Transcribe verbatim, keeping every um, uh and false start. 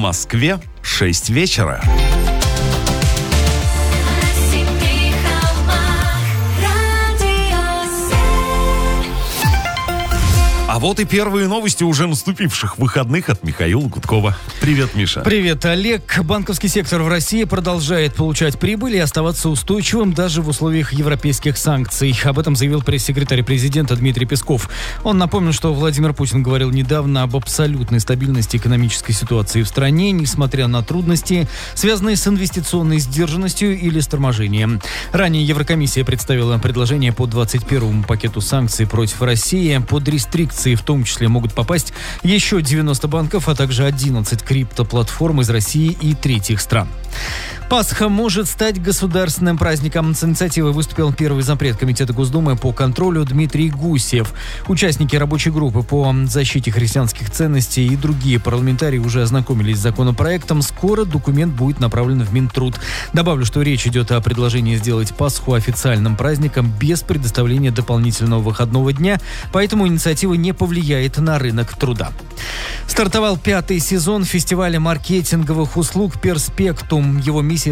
Москве шесть вечера. А вот и первые новости уже наступивших выходных от Михаила Гудкова. Привет, Миша. Привет, Олег. Банковский сектор в России продолжает получать прибыль и оставаться устойчивым даже в условиях европейских санкций. Об этом заявил пресс-секретарь президента Дмитрий Песков. Он напомнил, что Владимир Путин говорил недавно об абсолютной стабильности экономической ситуации в стране, несмотря на трудности, связанные с инвестиционной сдержанностью или с торможением. Ранее Еврокомиссия представила предложение по двадцать первому пакету санкций против России. Под рестрикции в том числе могут попасть еще девяносто банков, а также одиннадцать криптоплатформ из России и третьих стран. Пасха может стать государственным праздником. С инициативой выступил первый зампред Комитета Госдумы по контролю Дмитрий Гусев. Участники рабочей группы по защите христианских ценностей и другие парламентарии уже ознакомились с законопроектом. Скоро документ будет направлен в Минтруд. Добавлю, что речь идет о предложении сделать Пасху официальным праздником без предоставления дополнительного выходного дня, поэтому инициатива не повлияет на рынок труда. Стартовал пятый сезон фестиваля маркетинговых услуг «Перспектум». Его миссия